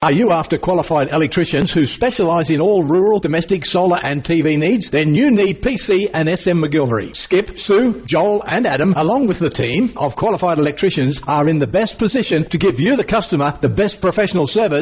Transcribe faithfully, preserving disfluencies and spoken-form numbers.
Are you after qualified electricians who specialise in all rural, domestic, solar and T V needs? Then you need P C and S M McGilvery. Skip, Sue, Joel and Adam, along with the team of qualified electricians, are in the best position to give you, the customer, the best professional service